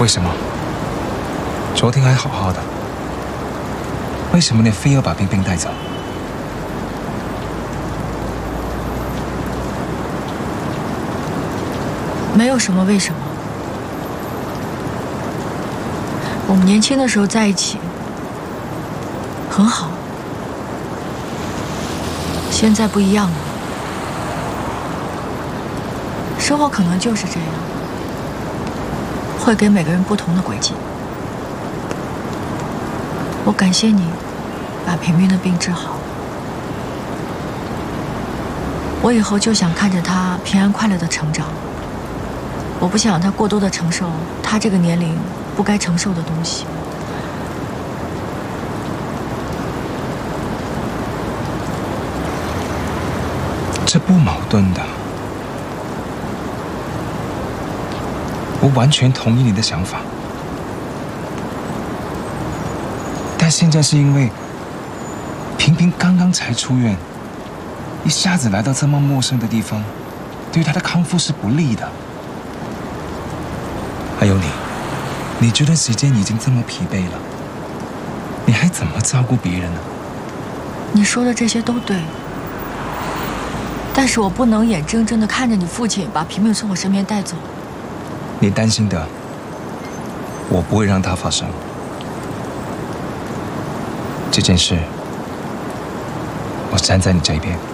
为什么？昨天还好好的，为什么你非要把冰冰带走？ 没有什么为什么。我们年轻的时候在一起，很好。现在不一样了，生活可能就是这样，会给每个人不同的轨迹。我感谢你把平平的病治好，我以后就想看着他平安快乐的成长。我不想让他过多的承受他这个年龄不该承受的东西。 这不矛盾的，我完全同意你的想法。但现在是因为平平刚刚才出院，一下子来到这么陌生的地方，对他的康复是不利的。还有你这段时间已经这么疲惫了，你还怎么照顾别人呢？ 你说的这些都对，但是我不能眼睁睁地看着你父亲把平平从我身边带走。 你担心的，我不会让它发生。这件事，我站在你这边。